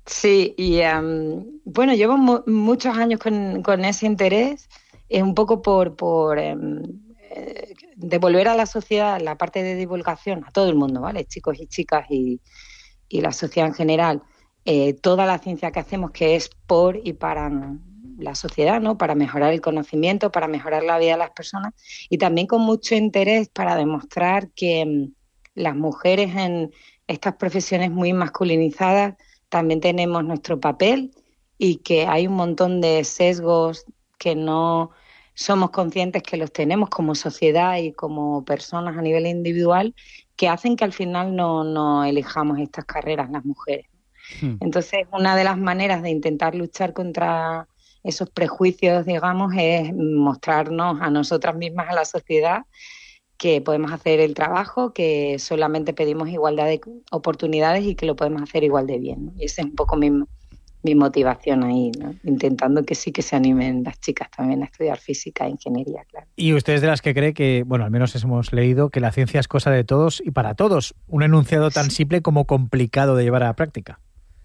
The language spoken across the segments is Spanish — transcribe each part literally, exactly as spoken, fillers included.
Sí, y um, bueno, llevo mu- muchos años con, con ese interés, es un poco por, por um, eh, devolver a la sociedad la parte de divulgación, a todo el mundo, ¿vale? Chicos y chicas y, y la sociedad en general, eh, toda la ciencia que hacemos que es por y para la sociedad, ¿no? Para mejorar el conocimiento, para mejorar la vida de las personas y también con mucho interés para demostrar que um, las mujeres en estas profesiones muy masculinizadas también tenemos nuestro papel y que hay un montón de sesgos que no somos conscientes que los tenemos como sociedad y como personas a nivel individual que hacen que al final no, no elijamos estas carreras las mujeres. Hmm. Entonces, una de las maneras de intentar luchar contra esos prejuicios, digamos, es mostrarnos a nosotras mismas, a la sociedad, que podemos hacer el trabajo, que solamente pedimos igualdad de oportunidades y que lo podemos hacer igual de bien, ¿no? Y esa es un poco mi, mi motivación ahí, ¿no? Intentando que sí que se animen las chicas también a estudiar física e ingeniería, claro. Y usted es de las que cree que, bueno, al menos hemos leído, que la ciencia es cosa de todos y para todos. Un enunciado tan sí. simple como complicado de llevar a la práctica.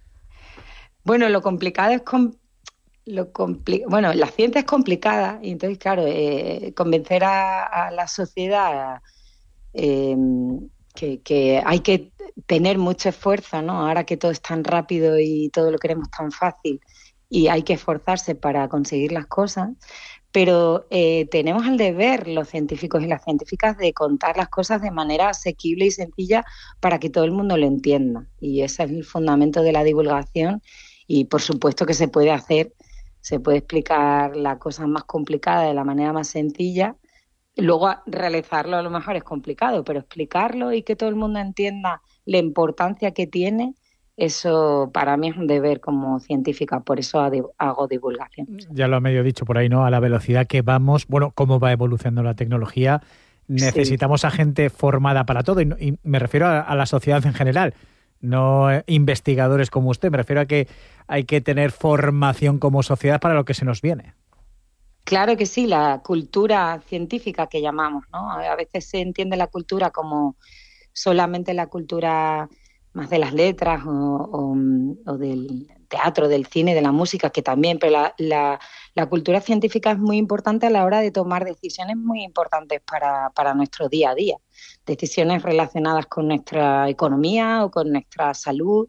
Bueno, lo complicado es... Com- Lo compli- bueno, la ciencia es complicada y entonces, claro, eh, convencer a, a la sociedad eh, que, que hay que tener mucho esfuerzo, ¿no? Ahora que todo es tan rápido y todo lo queremos tan fácil y hay que esforzarse para conseguir las cosas, pero eh, tenemos el deber, los científicos y las científicas, de contar las cosas de manera asequible y sencilla para que todo el mundo lo entienda. Y ese es el fundamento de la divulgación y, por supuesto, que se puede hacer. Se puede explicar la cosa más complicada de la manera más sencilla. Luego realizarlo a lo mejor es complicado, pero explicarlo y que todo el mundo entienda la importancia que tiene, eso para mí es un deber como científica, por eso hago divulgación. Ya lo ha medio dicho por ahí, ¿no? A la velocidad que vamos, bueno, cómo va evolucionando la tecnología, necesitamos sí. a gente formada para todo, y, y me refiero a, a la sociedad en general. No investigadores como usted, me refiero a que hay que tener formación como sociedad para lo que se nos viene. Claro que sí, la cultura científica que llamamos, ¿no? A veces se entiende la cultura como solamente la cultura más de las letras o, o, o del teatro, del cine, de la música, que también, pero la, la, la cultura científica es muy importante a la hora de tomar decisiones muy importantes para, para nuestro día a día. Decisiones relacionadas con nuestra economía o con nuestra salud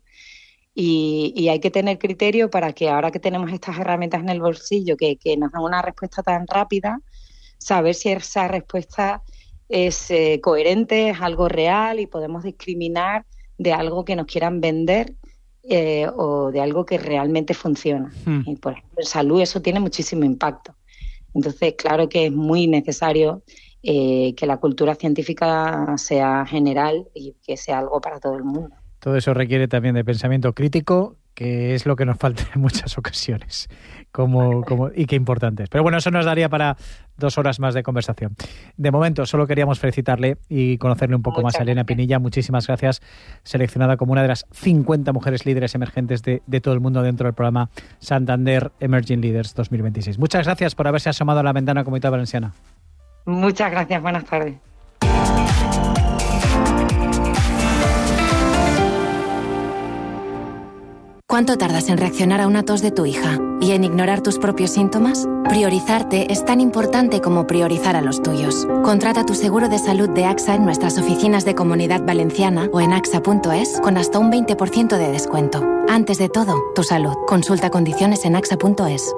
y, y hay que tener criterio para que ahora que tenemos estas herramientas en el bolsillo que, que nos dan una respuesta tan rápida, saber si esa respuesta es eh, coherente, es algo real y podemos discriminar de algo que nos quieran vender eh, o de algo que realmente funciona. Hmm. Y por ejemplo, en salud eso tiene muchísimo impacto. Entonces, claro que es muy necesario Eh, que la cultura científica sea general y que sea algo para todo el mundo. Todo eso requiere también de pensamiento crítico, que es lo que nos falta en muchas ocasiones, como, como, y qué importante es. Pero bueno, eso nos daría para dos horas más de conversación. De momento, solo queríamos felicitarle y conocerle un poco Muchas más a Elena gracias. Pinilla. Muchísimas gracias, seleccionada como una de las cincuenta mujeres líderes emergentes de, de todo el mundo dentro del programa Santander Emerging Leaders dos mil veintiséis. Muchas gracias por haberse asomado a la ventana Comunidad Valenciana. Muchas gracias, buenas tardes. ¿Cuánto tardas en reaccionar a una tos de tu hija y en ignorar tus propios síntomas? Priorizarte es tan importante como priorizar a los tuyos. Contrata tu seguro de salud de AXA en nuestras oficinas de Comunidad Valenciana o en axa punto es con hasta un veinte por ciento de descuento. Antes de todo, tu salud. Consulta condiciones en axa punto es.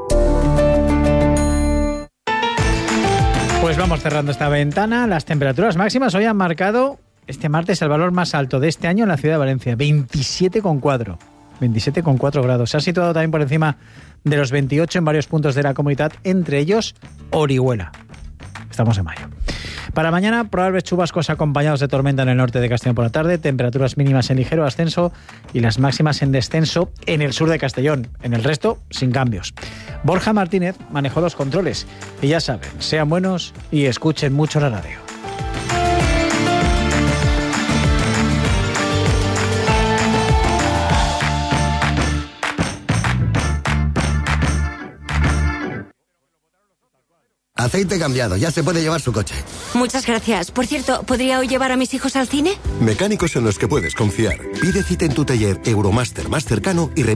Pues vamos cerrando esta ventana. Las temperaturas máximas hoy han marcado este martes el valor más alto de este año en la ciudad de Valencia, veintisiete coma cuatro. veintisiete coma cuatro grados. Se ha situado también por encima de los veintiocho en varios puntos de la comunidad, entre ellos Orihuela. Estamos en mayo. Para mañana, probables chubascos acompañados de tormenta en el norte de Castellón por la tarde, temperaturas mínimas en ligero ascenso y las máximas en descenso en el sur de Castellón. En el resto, sin cambios. Borja Martínez manejó los controles y ya saben, sean buenos y escuchen mucho la radio. Aceite cambiado, ya se puede llevar su coche. Muchas gracias. Por cierto, ¿podría hoy llevar a mis hijos al cine? Mecánicos en los que puedes confiar. Pide cita en tu taller Euromaster más cercano y